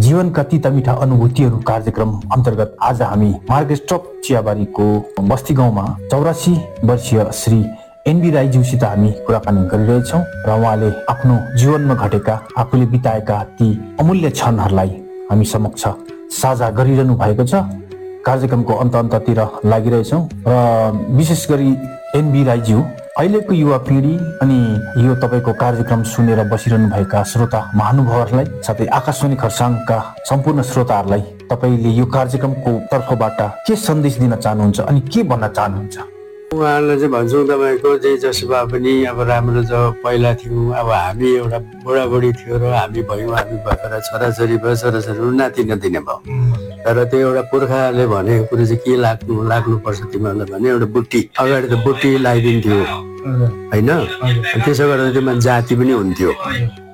जीवनका तिता मिठा अनुभूतिहरू कार्यक्रम अन्तर्गत आज हामी मार्गस्टप चियाबारीको बस्ती गाउँमा 84 वर्षीय श्री एनबी राईज्यूसित हामी कुराकानी गरिरहेछौँ र उहाँले आफ्नो जीवनमा घटेका आफूले बिताएका ती अमूल्य क्षणहरूलाई हामी समक्ष साझा गरिरहनु भएको छ। कार्यक्रमको अन्ततिर लागिरहेछौँ र विशेष गरी एनबी राईज्यू अहिलेको युवा पिँढी अनि यो तपाईको कार्यक्रम सुनेर बसिरहनु भएका श्रोता महानुभावहरूलाई साथै आकाशवाणी खरसाङका सम्पूर्ण श्रोताहरूलाई तपाईले यो कार्यक्रमको तर्फबाट के सन्देश दिन चाहनुहुन्छ अनि के भन्न चाहनुहुन्छ? उहाँहरूलाई चाहिँ भन्छौँ तपाईँको जे जसो भए पनि अब राम्रो छ। पहिला थियौँ, अब हामी एउटा बुढाबुढी थियो र हामी भयौँ, हामी भएर छोराछोरी भयो, छोराछोरी नाति नातिनी भयो। तर त्यो एउटा पुर्खाले भनेको कुरो चाहिँ के लाग्नुपर्छ तिमीहरूलाई भने एउटा बुट्टी, अगाडि त बुट्टी लगाइदिन्थ्यो होइन, त्यसो गर्दा त्यो जाति पनि हुन्थ्यो।